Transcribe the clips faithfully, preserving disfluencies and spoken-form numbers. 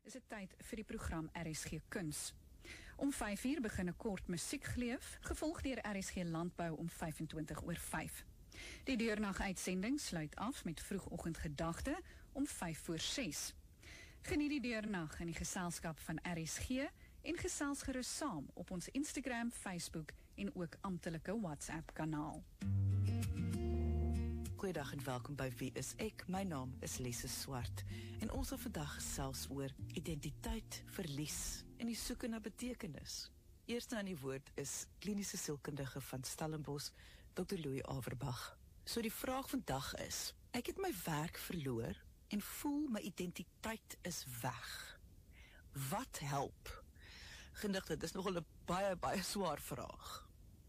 is dit tyd vir die program R S G Kuns. Om vyf uur begin 'n kort musiekgleuf, gevolg deur R S G Landbou om vyfentwintig oor vyf. Die deurnag-uitsending sluit af met vroegoggendgedagte om vyf voor ses. Geniet die deurnag in die geselskap van R S G en gesels gerus saam op ons Instagram, Facebook en ook amptelike WhatsApp-kanaal. Goeiedag en welkom by Wie is ek? My naam is Lise Swart en ons sal vandag gesels oor identiteit, verlies en die soeke na betekenis. Eerste aan die woord is kliniese sielkundige van Stellenbosch, dokter Louis Averbag. So die vraag vandag is, ek het my werk verloor en voel my identiteit is weg. Wat help? Gendig, dit is nogal 'n baie, baie swaar vraag.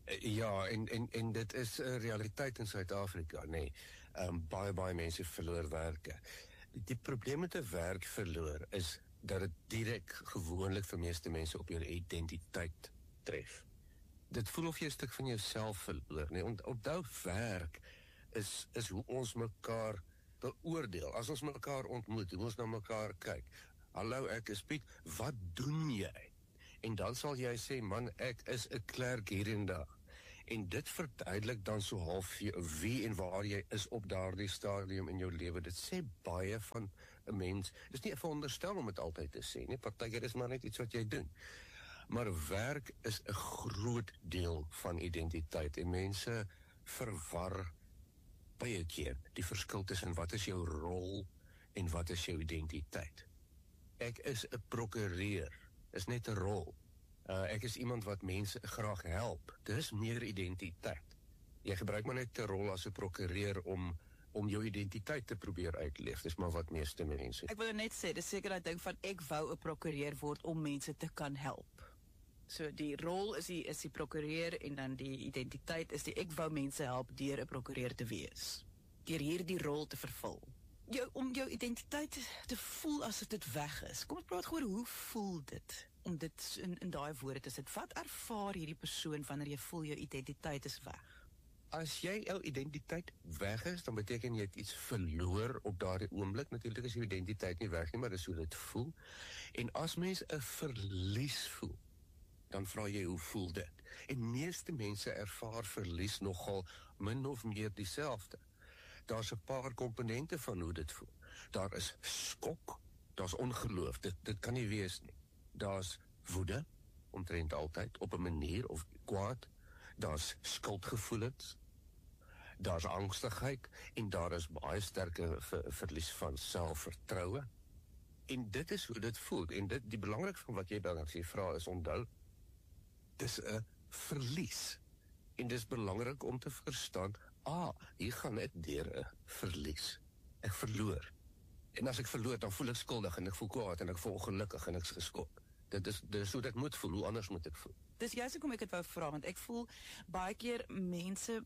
Ja, en, en, en dit is 'n realiteit in Suid-Afrika, nee. Um, baie, baie mense verloor werke. Die probleem met 'n werk verloor is dat dit direk gewoonlik vir meeste mense op jou identiteit tref. Dit voel of jy 'n stuk van jouself verloor, nee. Onthou, werk is, is hoe ons mekaar beoordeel. As ons mekaar ontmoet, hoe ons na mekaar kyk. Hallo, ek is Piet, wat doen jy? En dan sal jy sê, man, ek is 'n klerk hier en daar. En dit verduidelik dan so half wie en waar jy is op daardie stadium in jou lewe. Dit sê baie van 'n mens. Dit is nie 'n veronderstel om dit altyd te sê nie. Partykeer is maar net iets wat jy doen. Maar werk is 'n groot deel van identiteit. En mense verwar baie keer die verskil tussen wat is jou rol en wat is jou identiteit. Ek is 'n prokureur. Is net 'n rol. Uh, ek is iemand wat mense graag help. Dis meer identiteit. Jy gebruik maar net 'n rol as 'n prokureur om om jou identiteit te probeer uitleef. Dis maar wat meeste mense. Ek wil net sê, dis seker dat ding van ek wou 'n prokureur word om mense te kan help. So die rol is die is die prokureur en dan die identiteit is die ek wou mense help deur 'n prokureur te wees. Deur hierdie rol te vervul. Jou, om jou identiteit te voel as dit weg is. Kom ons praat oor hoe voel dit? Om dit in, in daai woorde te sit. Wat ervaar hierdie persoon wanneer jy voel jou identiteit is weg? As jy jou identiteit weg is, dan beteken jy het iets verloor op daardie oomblik. Natuurlik is jou identiteit nie weg nie, maar dis hoe dit voel. En as mens 'n verlies voel, dan vra jy hoe voel dit? En meeste mense ervaar verlies nogal min of meer dieselfde. Daar's 'n paar komponente van hoe dit voel. Daar is skok, daar's ongeloof, dit, dit kan nie wees nie. Daar's woede, omtrent altyd, op 'n manier, of kwaad. Daar's skuldgevoelens, daar's angstigheid, en daar is baie sterke ver, verlies van selfvertroue. En dit is hoe dit voel, en dit, die belangrikste van wat jy dan as jy vra is, onthou, dis 'n verlies. En dis belangrik om te verstaan, ah, hier gaan ek deur 'n verlies. Ek verloor. En as ek verloor, dan voel ek skuldig en ek voel kwaad en ek voel ongelukkig en ek is geskok. Dit is, dit is hoe dit moet voel, hoe anders moet ek voel. Dis juist hoekom ek het wou vra, want ek voel baie keer mense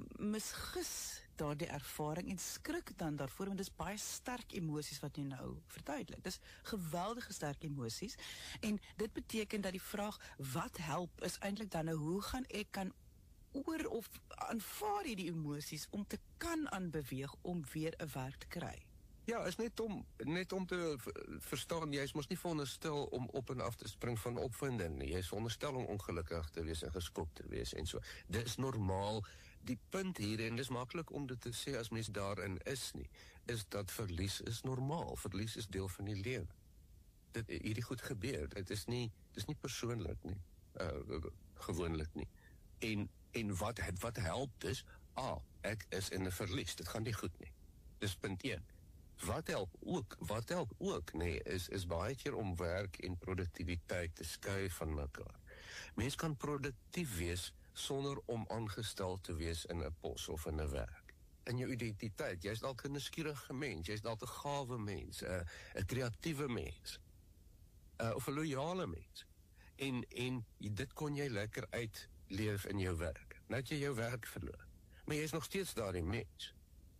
misgis daardie ervaring en skrik dan daarvoor, want dis baie sterk emosies wat jy nou verduidelik. Dis geweldige sterk emosies, en dit beteken dat die vraag, wat help, is eintlik dan nou, hoe gaan ek kan oor of aanvaar jy die emosies om te kan aanbeweeg om weer 'n werk te kry? Ja, is net om net om te verstaan, jy is mos nie veronderstel om op en af te spring van opwinding nie. Jy is veronderstel om ongelukkig te wees en geskok te wees en so. Dit is normaal. Die punt hier, en dis maklik om dit te sê as mens daarin is nie, is dat verlies is normaal. Verlies is deel van die lewe. Dit hierdie goed gebeur. Dit is nie dis nie persoonlik nie. Uh, gewoonlik nie. En en wat wat help dus? Ah, ek is in 'n verlies. Dit gaan nie goed nie. Dis punt een. Wat help ook, wat help ook, nee, is, is baie keer om werk en produktiwiteit te skei van mekaar. Mens kan produktief wees sonder om aangestel te wees in 'n pos of in 'n werk. In jou identiteit, jy is dalk 'n nuuskierige mens, jy is dalk 'n gawe mens, 'n 'n kreatiewe mens, uh, of 'n loyale mens. En, en dit kon jy lekker uitleef in jou werk. Nou het jy jou werk verloor, maar jy is nog steeds daardie mens.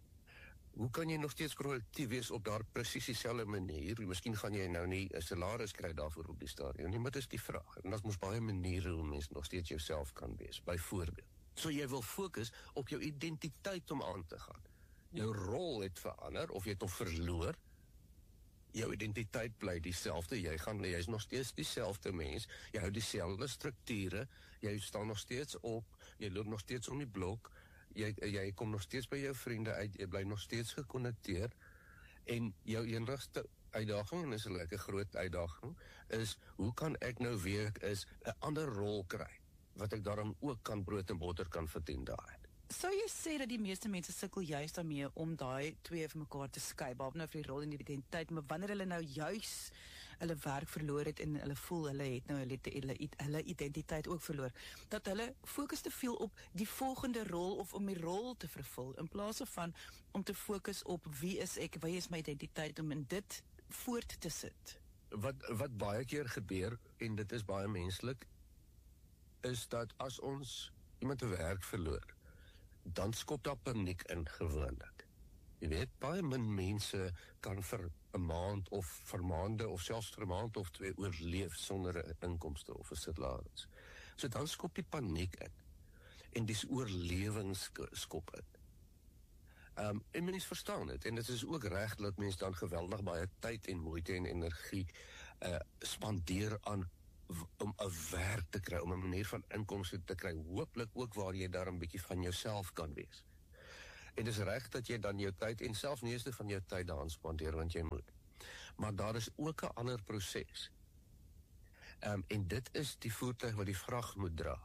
Hoe kan jy nog steeds produktief wees op daar presies dieselfde manier? Miskien gaan jy nou nie 'n salaris kry daarvoor op die stadium nie, maar dit is die vraag. En dat mos baie maniere hoe mens nog steeds jouself kan wees, byvoorbeeld. So jy wil fokus op jou identiteit om aan te gaan. Jou rol het verander, of jy het hom verloor, jou identiteit bly dieselfde, jy gaan, jy is nog steeds dieselfde mens, jy hou dieselfde strukture, jy staan nog steeds op, jy loop nog steeds om die blok, jy, jy kom nog steeds by jou vriende uit, jy bly nog steeds gekonnekteer, en jou enigste uitdaging, en is 'n lekker groot uitdaging, is, hoe kan ek nou weer is 'n ander rol kry, wat ek daarom ook kan brood en botter kan verdien daar. Sou jy sê dat die meeste mense sukkel juist daarmee om daai twee van mekaar te skei, behalwe nou vir die rol en die identiteit, maar wanneer hulle nou juis hulle werk verloor het en hulle voel hulle het nou hulle, hulle, hulle identiteit ook verloor, dat hulle fokus te veel op die volgende rol of om die rol te vervul, in plaas van om te fokus op wie is ek, wie is my identiteit, om in dit voort te sit. Wat, wat baie keer gebeur, en dit is baie menslik, is dat as ons iemand 'n werk verloor, dan skop daar paniek in gewoonlik. Jy weet, baie min mense kan vir 'n maand of vir maande of selfs vir 'n maand of twee oorleef sonder 'n inkomste of 'n salaris. So dan skop die paniek in en dis oorlewingsskop in. Um, en mens verstaan dit, en dit is ook reg dat mens dan geweldig baie tyd en moeite en energie uh, spandeer aan om 'n werk te kry, om 'n manier van inkomste te kry, hooplik ook waar jy daar 'n bietjie van jouself kan wees. En dis reg dat jy dan jou tyd en selfs meeste van jou tyd daaraan spandeer, want jy moet. Maar daar is ook 'n ander proses. Um, en dit is die voertuig wat die vrag moet dra.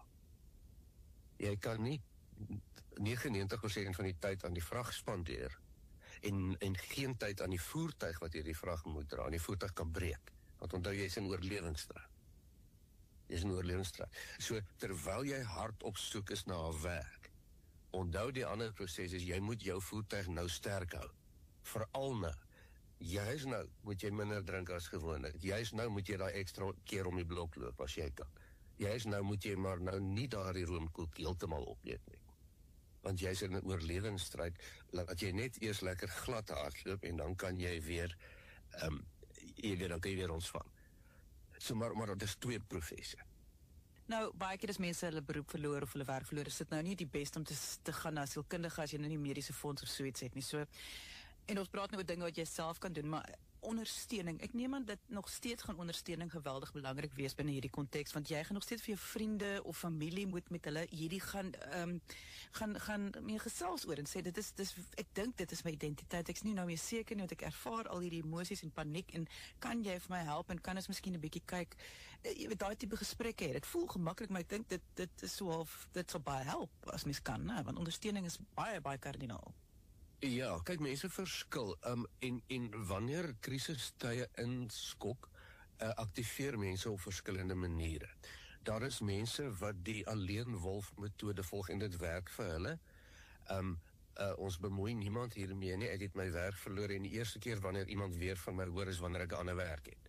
Jy kan nie negenennegentig persent van die tyd aan die vrag spandeer en, en geen tyd aan die voertuig wat jy die vrag moet dra, en die voertuig kan breek. Want onthou, jy is in oorlewingsstryd. Jy is in oorlewingsstryd. So, terwyl jy hard op soek is na 'n werk, onthou die ander proses is, jy moet jou voertuig nou sterk hou. Veral nou. Juist nou moet jy minder drink as gewoonlik. Juist nou moet jy daai ekstra keer om die blok loop as jy kan. Juist nou moet jy maar nou nie daardie roomkoek heeltemal opeet nie. Want jy is in 'n oorlewingsstryd, laat jy net eers lekker glad hardloop en dan kan jy weer, um, jy weet, dan kan jy weer ontspan. So maar, maar dat is twee prosesse. Nou, baie keer as mense hulle beroep verloor of hulle werk verloor, is dit nou nie die beste om te, te gaan na sielkundige as jy nou nie mediese fonds of so iets het nie. So, en ons praat nou oor dinge wat jy self kan doen, maar ondersteuning, ek neem aan dat nog steeds gaan ondersteuning geweldig belangrik wees binne hierdie konteks, want jy gaan nog steeds vir jou vriende of familie moet met hulle hierdie gaan um, gaan gaan mee gesels oor en sê dit is dis ek dink dit is my identiteit. Ek's nie nou meer seker nie, want ek ervaar al hierdie emosies en paniek, en kan jy vir my help en kan ons miskien 'n bietjie kyk, jy weet, daai tipe gesprekke hê. Dit voel gemaklik, maar ek dink dit dit is so half dit sal baie help as mens kan, né? Want ondersteuning is baie baie kardinaal. Ja, kyk, mense verskil, um, en, en wanneer krisistye inskok, uh, aktiveer mense op verskillende maniere. Daar is mense wat die alleen wolf metode volg en dit werk vir hulle. Um, uh, ons bemoei niemand hiermee nie, ek het my werk verloor en die eerste keer wanneer iemand weer van my hoor is wanneer ek 'n ander werk het.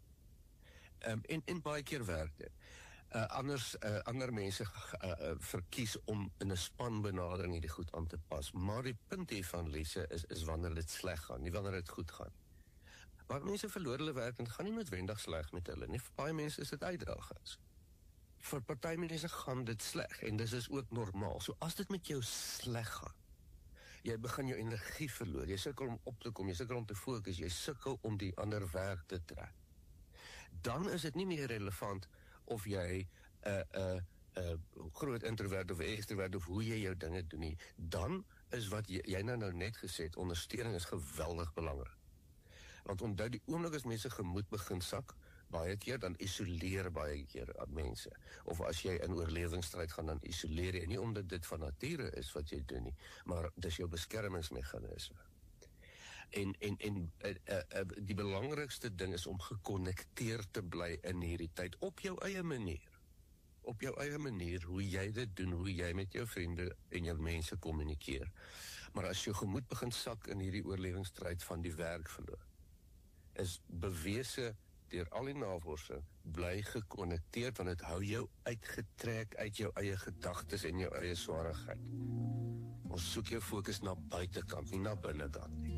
Um, en, en baie keer werk dit. Uh, anders, uh, ander mense uh, uh, verkies om in 'n spanbenadering hierdie goed aan te pas. Maar die punt hiervan, Lise, is, is wanneer dit sleg gaan, nie wanneer dit goed gaan. Maar mense verloor hulle werk en het gaan nie noodwendig sleg met hulle nie. Vir baie mense is dit uitdagings. Vir party mense gaan dit sleg en dis is ook normaal. So as dit met jou sleg gaan, jy begin jou energie verloor, jy sukkel om op te kom, jy sukkel om te fokus, jy sukkel om die ander werk te trek. Dan is dit nie meer relevant of jy 'n uh, 'n uh, uh, groot introvert of extrovert of hoe jy jou dinge doen nie, dan is wat jy, jy nou nou net gesê het, ondersteuning is geweldig belangrik. Want onthou, die oomblik as mense gemoed begin sak, baie keer dan isoleer baie keer aan mense. Of as jy in oorlewingsstryd gaan, dan isoleer jy, nie omdat dit van nature is wat jy doen nie, maar dis jou beskermingsmeganisme. En, en, en uh, uh, uh, die belangrikste ding is om gekonnekteer te bly in hierdie tyd, op jou eie manier. Op jou eie manier, hoe jy dit doen, hoe jy met jou vriende en jou mense kommunikeer. Maar as jou gemoed begin sak in hierdie oorlewingsstryd van die werk verloor, is bewese deur al die navorsing, bly gekonnekteerd, want dit hou jou uitgetrek uit jou eie gedagtes en jou eie swaarigheid. Ons soek jou fokus na buitekant, nie na binnekant nie.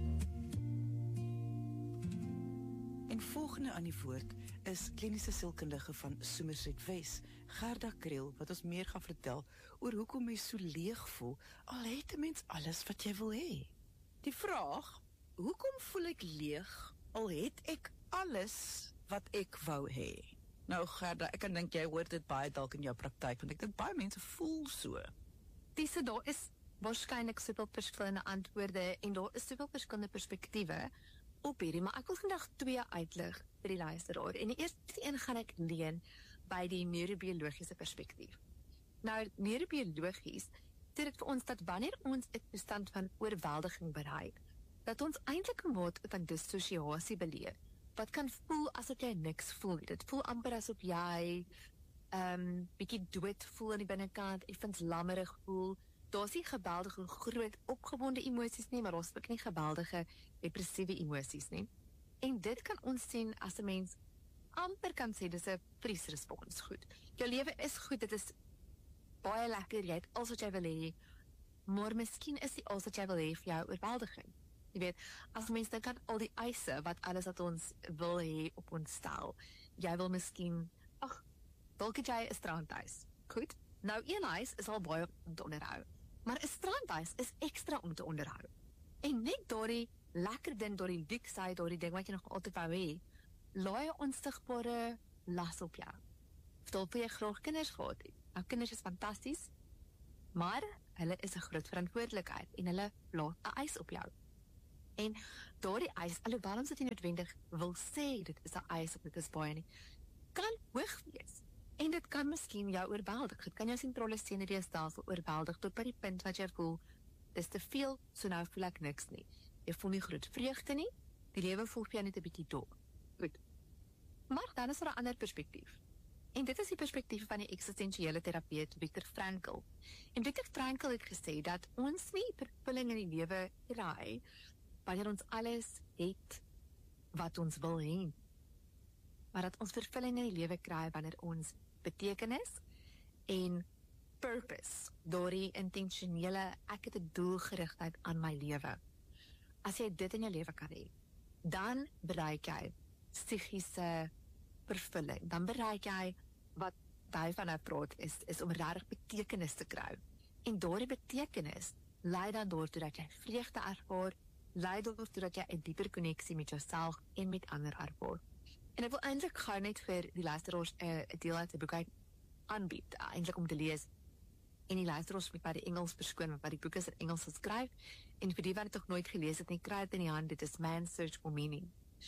En volgende aan die woord is kliniese sielkundige van Somerset Wes, Gerda Kriel, wat ons meer gaan vertel oor hoekom jy so leeg voel, al het 'n mens alles wat jy wil hê. Die vraag, hoekom voel ek leeg, al het ek alles wat ek wou hê. Nou Gerda, ek kan dink jy hoor dit baie dalk in jou praktyk, want ek dink baie mense voel so. Dis daar is waarskynlik soveel verskillende antwoorde en daar is soveel verskillende perspektiewe op hierdie, maar ek wil vandag twee uitlig vir die luisteraar. En die eerste een gaan ek leen by die neurobiologiese perspektief. Nou, neurobiologies sê dit vir ons dat wanneer ons 'n toestand van oorweldiging bereik, dat ons eintlik 'n mate van dissosiasie beleef, wat kan voel asof jy niks voel. Dit voel amper asof jy um, bietjie dood voel aan die binnekant, effens lammerig voel. Daar's nie geweldige groot opgewonde emosies nie, maar daar's ook nie geweldige depressiewe emosies nie. En dit kan ons sien as 'n mens amper kan sê dis 'n vriesrespons. Goed. Jou lewe is goed, dit is baie lekker, jy het alles wat jy wil hê, maar miskien is die alles wat jy wil hê vir jou oorweldiging. Jy weet, as mens dink aan al die eise wat alles wat ons wil hê op ons stel, jy wil miskien, ag, dalk het jy 'n strandhuis. Goed. Nou een huis is al baie om te onderhou, maar 'n strandhuis is ekstra om te onderhou. En net daardie lekker ding, daardie luksheid, daardie ding wat jy nog altyd wou hê, laai 'n onsigbare las op jou. Stel vir jy graag kinders gehad het. Nou kinders is fantasties, maar hulle is 'n groot verantwoordelikheid en hulle laat 'n eis op jou. En daardie eis, alhoewel ons dit nie noodwendig wil sê dit is 'n eis of dit is baie nie, kan hoog wees. En dit kan miskien jou oorweldig. Dit kan jou sentrale senuweestelsel oorweldig tot by die punt wat jy voel, dis te veel, so nou voel ek niks nie. Jy voel nie groot vreugde nie, die lewe voel vir jou net 'n bietjie dom. Goed. Maar dan is daar 'n ander perspektief. En dit is die perspektief van die eksistensiële terapeut Viktor Frankl. En Viktor Frankl het gesê dat ons nie vervulling in die lewe kry wanneer ons alles het wat ons wil hê, maar dat ons vervulling in die lewe kry wanneer ons betekenis en purpose, daardie intentionele, ek het 'n doelgerigtheid aan my lewe. As jy dit in jou lewe kan hê, dan bereik jy psigiese vervulling. Dan bereik jy wat jy van nou praat is, is om regtig betekenis te kry. En daardie betekenis lei dan daartoe dat jy vreugde ervaar, lei daartoe dat jy 'n dieper koneksie met jouself en met ander ervaar. En ek wil eintlik gou net vir die luisteraars 'n uh, deel uit die boek uit aanbied, uh, eintlik om te lees. En die luisteraars moet by die Engels verskoon, want die boek is in Engels geskryf, en vir die wat dit nog nooit gelees het nie, kry dit in die hand, dit is Man's Search for Meaning.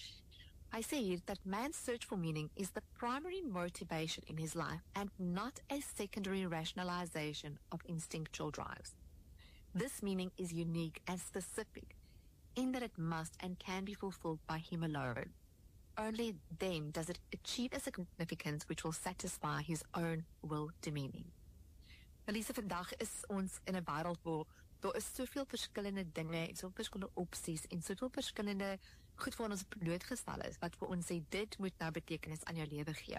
I say here that man's search for meaning is the primary motivation in his life and not a secondary rationalization of instinctual drives. This meaning is unique and specific in that it must and can be fulfilled by him alone. Only then does it achieve a significance which will satisfy his own will to meaning. Elise, vandag is ons in 'n wêreld waar daar is soveel verskillende dinge en soveel verskillende opsies en soveel verskillende goed vir ons blootgestel is, wat vir ons sê, dit moet nou betekenis aan jou lewe gee.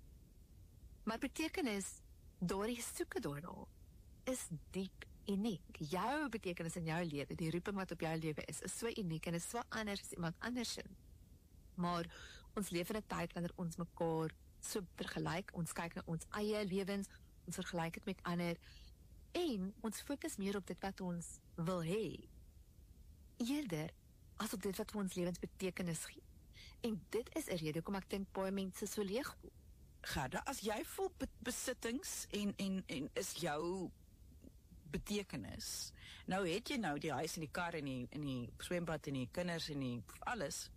Maar betekenis, daardie soeke daarna, is diep uniek. Jou betekenis in jou lewe, die roeping wat op jou lewe is, is so uniek en is so anders as iemand anders. Maar ons leef in 'n tyd wanneer ons mekaar so vergelyk, ons kyk na ons eie lewens, ons vergelyk dit met ander, en ons fokus meer op dit wat ons wil hê, eerder as op dit wat vir ons lewens betekenis gee. En dit is 'n rede hoekom ek dink baie mense so leeg voel. Gerda, as jy voel be besittings en, en, en is jou betekenis, nou het jy nou die huis en die kar en die, en die swembad en die kinders en die alles,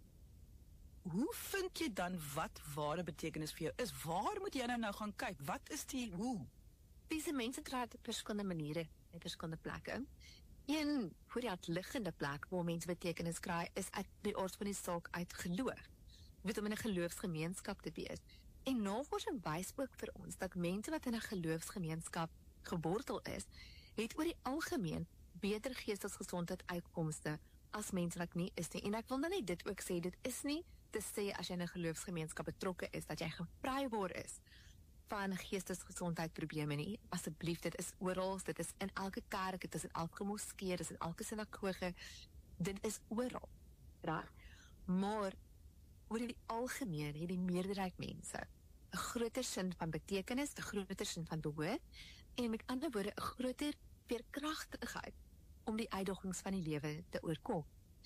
hoe vind jy dan wat ware betekenis vir jou is? Waar moet jy nou nou gaan kyk? Wat is die hoe? Diese mense kry dit op verskillende maniere, op verskillende plekke. Een voor die liggende plek waar mense betekenis kry, is uit die aard van die saak uit geloof. Jy weet, om in 'n geloofsgemeenskap te wees. En navorsing wys ook vir ons dat mense wat in 'n geloofsgemeenskap gewortel is, het oor die algemeen beter geestesgesondheid uitkomste as mense wat nie is nie. En ek wil nou net dit ook sê, dit is nie te sê as jy in 'n geloofsgemeenskap betrokke is, dat jy gevrywaar is van geestesgesondheidprobleme nie. Asseblief, dit is oral, dit is in elke kerk, dit is in elke moskee, dit is in elke sinagoge, dit is oral, reg? Maar oor die algemeen het die meerderheid mense 'n groter sin van betekenis, 'n groter sin van behoort, en met ander woorde 'n groter veerkragtigheid om die uitdagings van die lewe te oorkom.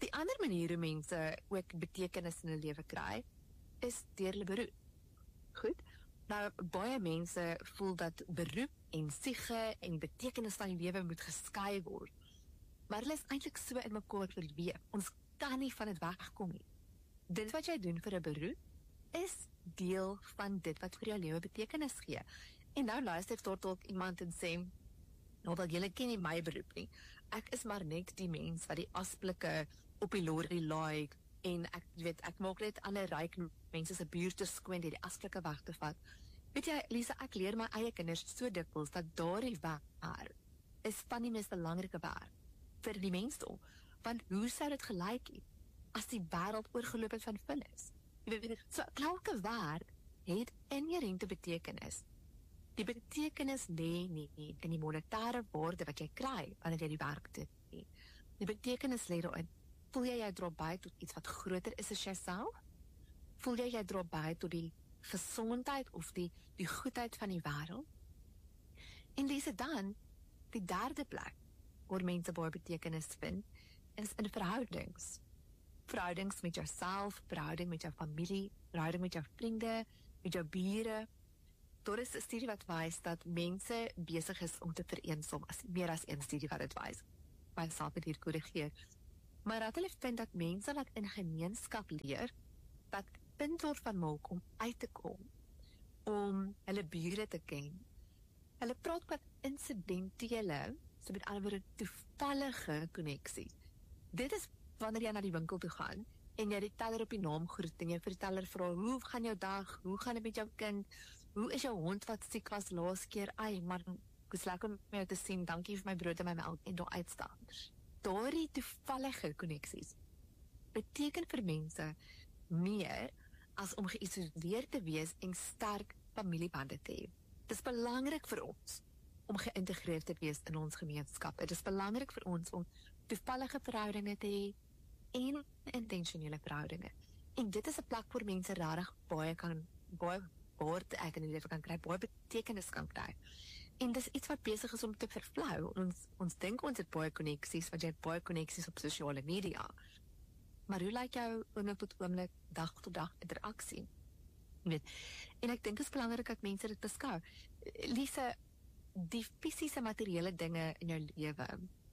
Die ander manier hoe mense ook betekenis in hulle lewe kry, is deur hulle beroep. Goed? Nou, baie mense voel dat beroep en siege en betekenis van die lewe moet geskei word. Maar hulle is eintlik so in mekaar verweef. Ons kan nie van dit wegkom nie. Dit wat jy doen vir 'n beroep, is deel van dit wat vir jou lewe betekenis gee. En nou luister ek tot ook iemand en sê, nou wel, julle ken nie my beroep nie. Ek is maar net die mens wat die asblikke op die lorry laai, en ek weet, ek maak net ander ryk mense se buurte skoon deur die asblikke weg te vat. Weet jy, Lisa, ek leer my eie kinders so dikwels dat daardie werk is van die mees belangrike werk vir die mensdom. Want hoe sou dit gelyk het as die wêreld oorgeloop het van vullis? Jy weet, so elke werk het inherente betekenis. Die betekenis lê nie in die monetêre waarde wat jy kry wanneer jy die werk doen nie. Die betekenis lê daarin. Voel jy jy dra by tot iets wat groter is as jouself? Voel jy jy dra by tot die gesondheid of die, die goedheid van die wêreld? En dis dan die derde plek waar mense baie betekenis vind, is in verhoudings. Verhoudings met jouself, verhouding met jou familie, verhouding met jou vriende, met jou bure. Daar is 'n studie wat wys dat mense besig is om te vereensom, as meer as een studie wat dit wys. My self het hier korrigeer. Maar dat hulle vind dat mense wat in gemeenskap leer, dat punt word van maak om uit te kom, om hulle bure te ken. Hulle praat wat insidentele, so met ander woorde toevallige koneksies. Dit is wanneer jy na die winkel toe gaan, en jy die teller op die naam groet, en jy vir die teller vra, hoe gaan jou dag, hoe gaan dit met jou kind, hoe is jou hond wat siek was laas keer, ai, maar ek is lekker om jou te sien, dankie vir my brood en my melk, en daar uitstaan. Daardie toevallige koneksies beteken vir mense meer as om geïsoleerd te wees en sterk familiebande te hê. Dit is belangrik vir ons om geïntegreerd te wees in ons gemeenskap. Dit is belangrik vir ons om toevallige verhoudinge te hê en intentionele verhoudinge. En dit is 'n plek waar mense regtig baie kan baie woord ek in die lewe kan kry, baie betekenis kan kry. En dis iets wat besig is om te vervlou. Ons ons dink ons het baie koneksies, want jy het baie koneksies op sosiale media. Maar hoe lyk jou oomblik tot oomblik, dag tot dag interaksie? Jy weet, en ek dink dit is belangrik dat mense dit beskou. Lisa, die fisiese materiële dinge in jou lewe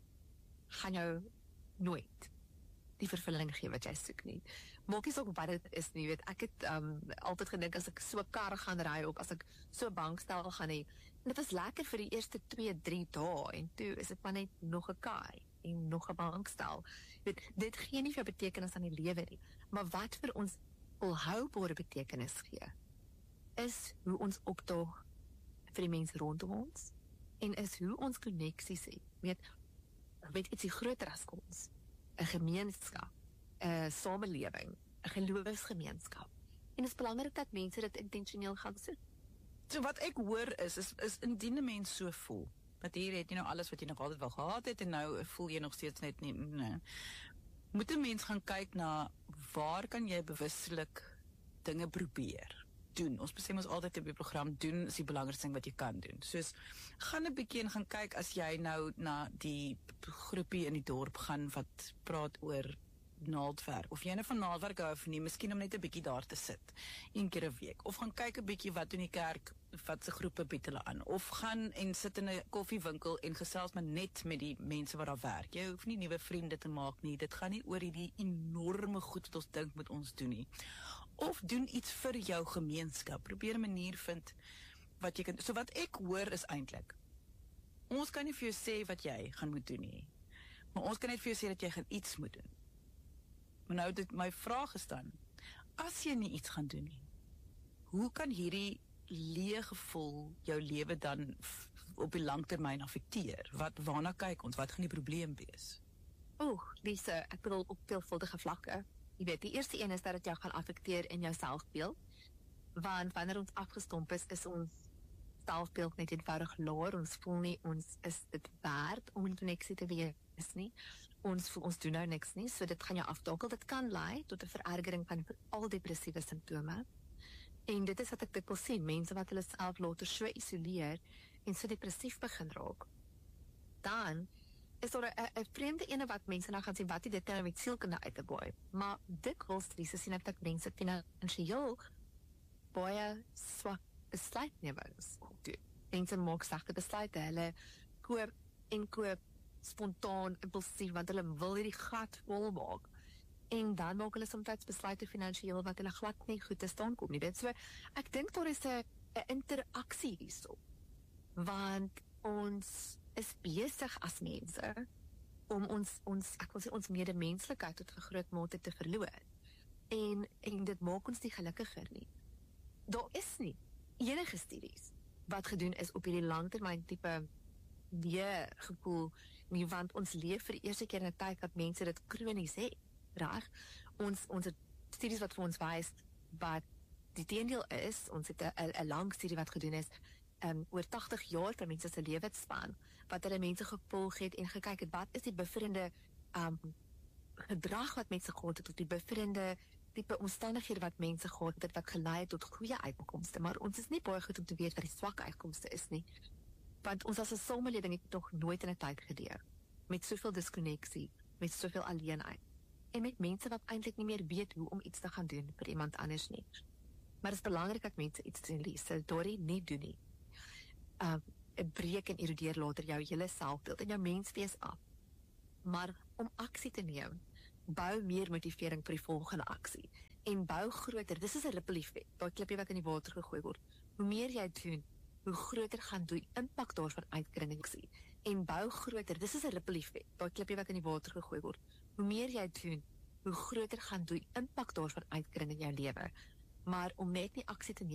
gaan jou nooit die vervulling gee wat jy soek nie. Maak nie saak wat dit is nie, weet, ek het um, altyd gedink as ek so 'n kar gaan ry of as ek so 'n bankstel gaan hê, en dit was lekker vir die eerste twee, drie dae, en toe is dit maar net nog 'n kar en nog 'n bankstel. Weet, dit gee nie vir betekenis aan die lewe nie, maar wat vir ons volhoubare betekenis gee, is hoe ons opdaag vir die mense rondom ons, en is hoe ons koneksies het, weet, weet ietsie groter as ons, 'n gemeenskap, 'n samelewing, 'n geloofsgemeenskap. En dit is belangrik dat mense dit intentioneel gaan soek. So wat ek hoor is, is, is indien 'n mens so voel, dat hier het jy nou alles wat jy nog altyd wou gehad het, en nou voel jy nog steeds net nie, nee. Moet 'n mens gaan kyk na, waar kan jy bewustelik dinge probeer doen? Ons besê ons altyd op die program, doen is die belangrikste ding wat jy kan doen. Soos, gaan 'n bietjie en gaan kyk as jy nou na die groepie in die dorp gaan wat praat oor naaldwerk, of jy nou van naaldwerk hou of nie, miskien om net 'n bietjie daar te sit, een keer 'n week, of gaan kyk 'n bietjie wat doen die kerk, wat se groepe bied hulle aan, of gaan en sit in 'n koffiewinkel en gesels maar net met die mense wat daar werk. Jy hoef nie nuwe vriende te maak nie, dit gaan nie oor hierdie enorme goed wat ons dink moet ons doen nie. Of doen iets vir jou gemeenskap, probeer 'n manier vind wat jy kan, so wat ek hoor is eintlik, ons kan nie vir jou sê wat jy gaan moet doen nie, maar ons kan net vir jou sê dat jy gaan iets moet doen. Maar nou dit my vraag is dan, as jy nie iets gaan doen nie, hoe kan hierdie leë gevoel jou lewe dan op die langtermyn affekteer? Wat, waarna kyk ons? Wat gaan die probleem wees? Oeh, Lisa, ek bedoel op veelvuldige vlakke. Jy weet, die eerste een is dat dit jou gaan affekteer in jou selfbeeld, want wanneer ons afgestomp is, is ons selfbeeld net eenvoudig laer, ons voel nie, ons is dit werd om in koneksie te wees nie, ons voel ons doen nou niks nie, so dit gaan jou aftakel, dit kan lei tot 'n verergering van al depressiewe simptome, en dit is wat ek dit wil sien, mense wat hulle self later so isoleer, en so depressief begin raak, dan is daar 'n 'n vreemde ene wat mense nou gaan sien wat dit nou met sielkunde uit te gooi. Maar dikwels Lise sien ek dat mense finansiëel baie swak besluitnemings doen. Mense maak slegte besluite, hulle koop en koop spontaan, impulsief, want hulle wil hierdie gat vol maak. En dan maak hulle soms besluite finansiëel wat hulle glad nie goed te staan kom nie. Dit so, ek dink daar is 'n 'n interaksie hierso. Want ons is besig as mense om ons ons ek wil sê ons medemenslikheid tot 'n groot mate te verloor. En en dit maak ons nie gelukkiger nie. Daar is nie enige studies wat gedoen is op hierdie langtermyn tipe weergevoel nie, want ons leef vir die eerste keer in 'n tyd dat mense dit kronies het. Reg? Ons ons het studies wat vir ons wys wat die teendeel is, ons het 'n 'n lang studie wat gedoen is um, oor tagtig jaar vir mense se lewensspan, wat hulle mense gevolg het en gekyk het wat is die bevriende um, gedrag wat mense gehad het, tot die bevriende tipe omstandighede wat mense gehad het wat gelei het tot goeie uitkomste, maar ons is nie baie goed om te weet wat die swak uitkomste is nie, want ons as 'n samelewing het nog nooit in 'n tyd gedeel met soveel diskonneksie, met soveel alleenheid en met mense wat eintlik nie meer weet hoe om iets te gaan doen vir iemand anders nie. Maar dit is belangrik dat mense iets doen, Lise, Dorrie nie doen nie. Um, breek en erodeer later jou hele selfbeeld en jou menswees af. Maar om aksie te neem, bou meer motivering vir die volgende aksie. En bou groter, dis is 'n ripple effek, daai klippie wat in die water gegooi word. Hoe meer jy doen, hoe groter gaan die impak daarvan uitkrinningsie. En bou groter, dis is 'n ripple effek, daai klippie wat in die water gegooi word. Hoe meer jy doen, hoe groter gaan die impak daarvan uitkring in jou lewe. Maar om net nie aksie te neem